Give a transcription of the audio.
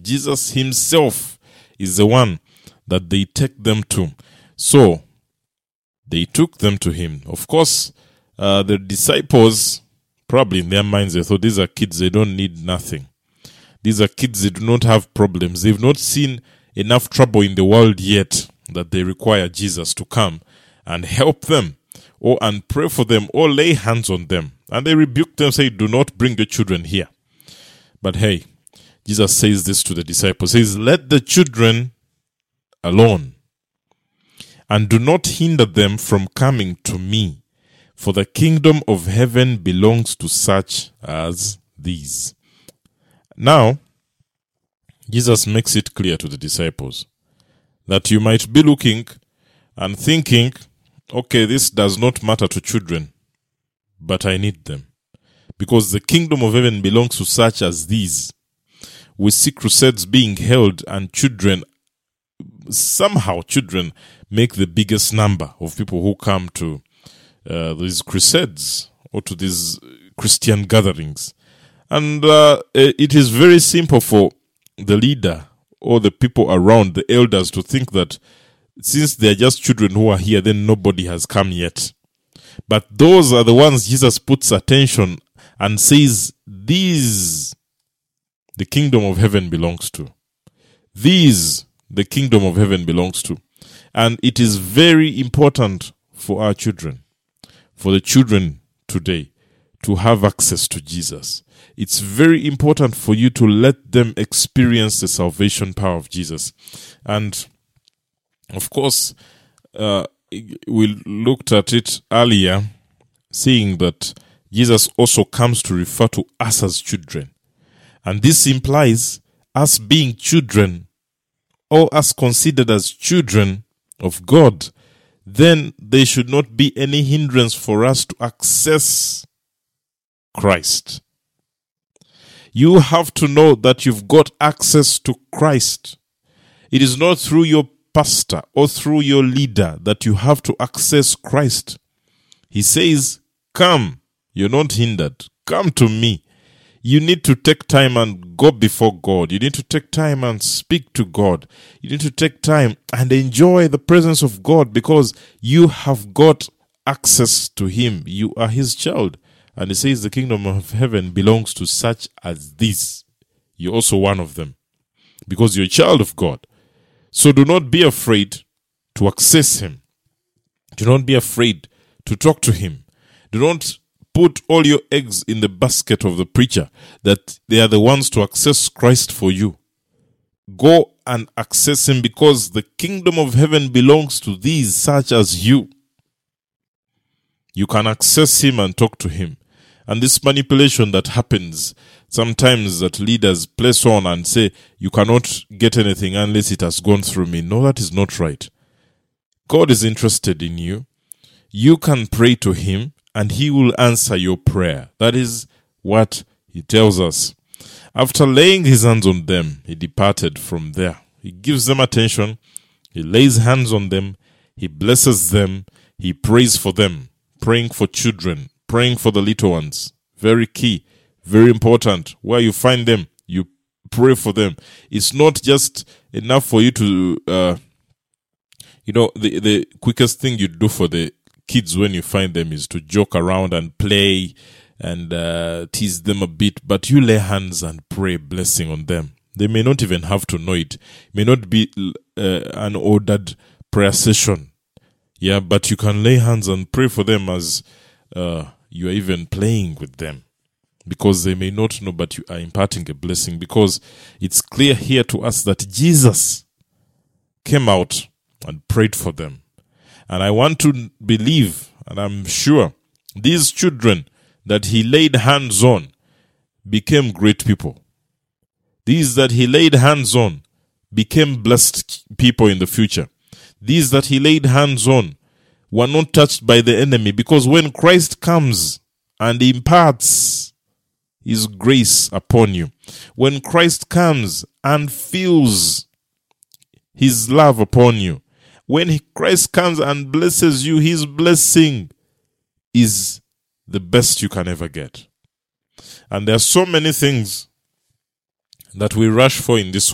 Jesus himself is the one that they take them to. So they took them to him. Of course, the disciples, probably in their minds, they thought these are kids, they don't need nothing. These are kids, they do not have problems. They've not seen enough trouble in the world yet that they require Jesus to come and help them, or and pray for them, or lay hands on them. And they rebuked them, say, do not bring the children here. But hey, Jesus says this to the disciples, says, let the children alone, and do not hinder them from coming to me, for the kingdom of heaven belongs to such as these. Now, Jesus makes it clear to the disciples that you might be looking and thinking, okay, this does not matter to children, but I need them. Because the kingdom of heaven belongs to such as these. We see crusades being held, and somehow children make the biggest number of people who come to these crusades or to these Christian gatherings. And it is very simple for the leader or the people around, the elders, to think that since they are just children who are here, then nobody has come yet. But those are the ones Jesus puts attention and says, these the kingdom of heaven belongs to. These the kingdom of heaven belongs to. And it is very important for our children, for the children today, to have access to Jesus. It's very important for you to let them experience the salvation power of Jesus. And of course, we looked at it earlier, saying that Jesus also comes to refer to us as children. And this implies us being children, or us considered as children of God. Then there should not be any hindrance for us to access Christ. You have to know that you've got access to Christ. It is not through your pastor or through your leader that you have to access Christ. He says, come, you're not hindered. Come to me. You need to take time and go before God. You need to take time and speak to God. You need to take time and enjoy the presence of God, because you have got access to him. You are his child. And he says the kingdom of heaven belongs to such as this. You're also one of them, because you're a child of God. So do not be afraid to access him. Do not be afraid to talk to him. Do not put all your eggs in the basket of the preacher, that they are the ones to access Christ for you. Go and access him, because the kingdom of heaven belongs to these such as you. You can access him and talk to him. And this manipulation that happens sometimes, that leaders place on and say, you cannot get anything unless it has gone through me. No, that is not right. God is interested in you. You can pray to him and he will answer your prayer. That is what he tells us. After laying his hands on them, he departed from there. He gives them attention. He lays hands on them. He blesses them. He prays for them. Praying for children. Praying for the little ones. Very key. Very important. Where you find them, you pray for them. It's not just enough for you to, the quickest thing you do for the kids when you find them is to joke around and play and tease them a bit. But you lay hands and pray blessing on them. They may not even have to know it. It may not be an ordered prayer session. Yeah, but you can lay hands and pray for them as you are even playing with them, because they may not know, but you are imparting a blessing, because it's clear here to us that Jesus came out and prayed for them. And I want to believe, and I'm sure, these children that he laid hands on became great people. These that he laid hands on became blessed people in the future. These that he laid hands on were not touched by the enemy, because when Christ comes and imparts his grace upon you, when Christ comes and fills his love upon you, when Christ comes and blesses you, his blessing is the best you can ever get. And there are so many things that we rush for in this